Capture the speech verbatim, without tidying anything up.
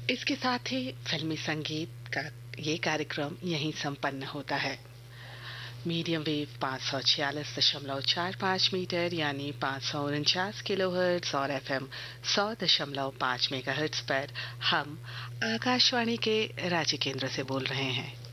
इसके साथ ही फिल्मी संगीत का ये कार्यक्रम यहीं संपन्न होता है। मीडियम वेव पाँच सौ छियालीस दशमलव चार पाँच मीटर यानी पाँच सौ उनचास किलो हर्ट्ज और एफएम सौ दशमलव पाँच मेगा हर्ट्ज पर हम आकाशवाणी के रांची केंद्र से बोल रहे हैं।